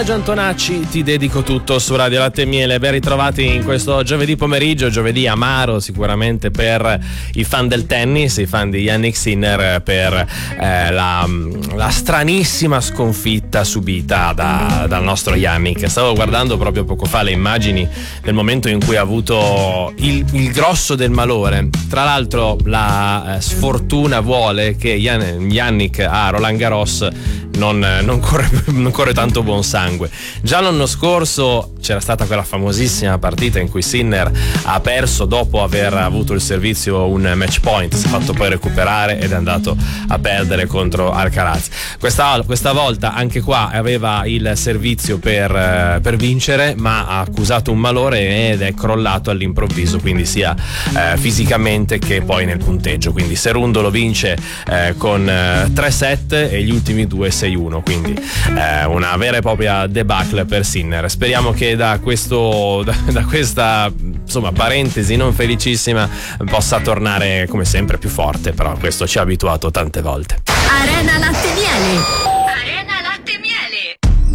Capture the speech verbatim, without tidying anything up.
Biagio Antonacci, ti dedico tutto su Radio Latte e Miele. Ben ritrovati in questo giovedì pomeriggio, giovedì amaro sicuramente per i fan del tennis, i fan di Jannik Sinner, per eh, la, la stranissima sconfitta subita da, dal nostro Jannik. Stavo guardando proprio poco fa le immagini del momento in cui ha avuto il, il grosso del malore. Tra l'altro la eh, sfortuna vuole che Jan, Jannik a Roland Garros non, non, corre, non corre tanto buon sangue. Già l'anno scorso c'era stata quella famosissima partita in cui Sinner ha perso dopo aver avuto il servizio un match point, si è fatto poi recuperare ed è andato a perdere contro Alcaraz. Questa, questa volta anche qua aveva il servizio per, per vincere, ma ha accusato un malore ed è crollato all'improvviso, quindi sia eh, fisicamente che poi nel punteggio. Quindi Cerundolo vince eh, con eh, tre set e gli ultimi due sei uno, quindi eh, una vera e propria debacle per Sinner. Speriamo che da questo da, da questa insomma parentesi non felicissima possa tornare come sempre più forte, però questo ci ha abituato tante volte. Arena Latte e Miele.